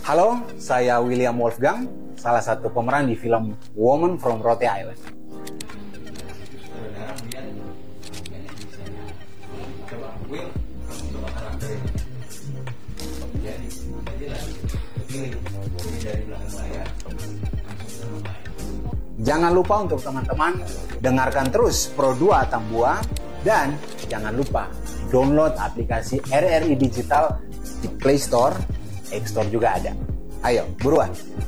Halo, saya William Wolfgang, salah satu pemeran di film Woman from Rote Island. Jangan lupa untuk teman-teman dengarkan terus Pro 2 Tambua dan jangan lupa download aplikasi RRI Digital di Play Store, App Store juga ada. Ayo, buruan!